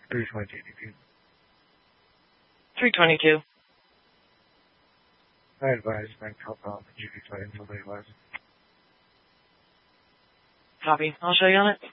320 DP. 322. I advise bank help out the GP flight until they last. Copy. I'll show you on it.